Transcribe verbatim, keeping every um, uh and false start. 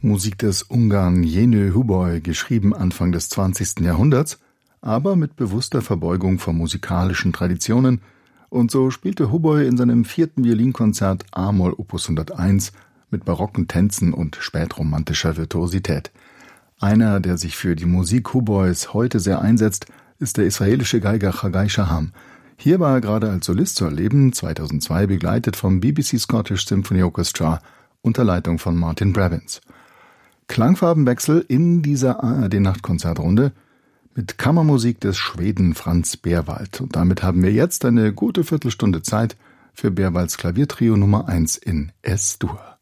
Musik des Ungarn Jenő Huboly, geschrieben Anfang des zwanzigsten Jahrhunderts, aber mit bewusster Verbeugung vor musikalischen Traditionen, und so spielte Huboly in seinem vierten Violinkonzert a-Moll Opus hunderteins mit barocken Tänzen und spätromantischer Virtuosität. Einer, der sich für die Musik Huboys heute sehr einsetzt, ist der israelische Geiger Chagai Shaham. Hier war er gerade als Solist zu erleben, zweitausendzwei begleitet vom B B C Scottish Symphony Orchestra unter Leitung von Martin Brevins. Klangfarbenwechsel in dieser A R D-Nachtkonzertrunde mit Kammermusik des Schweden Franz Berwald. Und damit haben wir jetzt eine gute Viertelstunde Zeit für Berwalds Klaviertrio Nummer eins in Es-Dur.